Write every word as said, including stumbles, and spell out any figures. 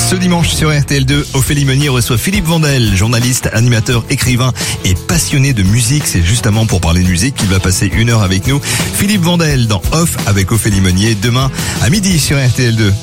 Ce dimanche sur R T L deux, Ophélie Meunier reçoit Philippe Vandel, journaliste, animateur, écrivain et passionné de musique. C'est justement pour parler de musique qu'il va passer une heure avec nous. Philippe Vandel dans Off avec Ophélie Meunier demain à midi sur R T L deux.